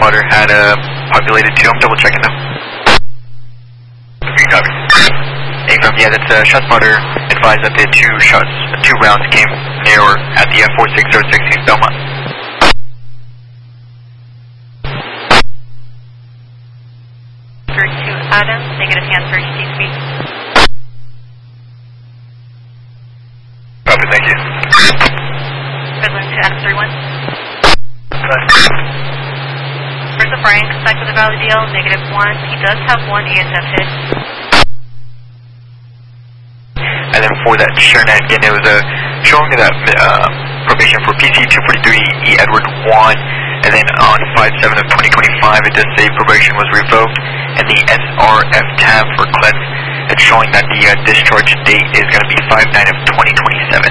spotter had populated 2. I'm double checking now. Copy. Affirm, yeah, that's shot spotter advised that the 2 rounds came near or at the 46016 East Belmont. For 2 Adam, negative hand for HTC. Copy, thank you. Redline to X31. First of Brian, contact with the Valley DL, negative 1. He does have 1 ASF hit. And then for that Sherman, again, it was showing that probation for PC 243 E Edward 1, and then on 5/7 of 2025, it does say probation was revoked, and the SRF tab for Clef, it's showing that the discharge date is going to be 5/9 of 2027.